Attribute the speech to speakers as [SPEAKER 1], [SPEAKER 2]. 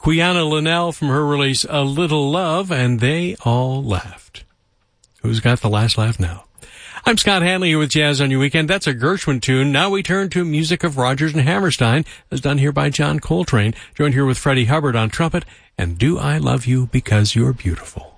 [SPEAKER 1] Quiana Linnell from her release A Little Love, and They All Laughed. Who's got the last laugh now? I'm Scott Hanley here with Jazz on Your Weekend. That's a Gershwin tune. Now we turn to music of Rodgers and Hammerstein, as done here by John Coltrane, joined here with Freddie Hubbard on trumpet, and Do I Love You Because You're Beautiful.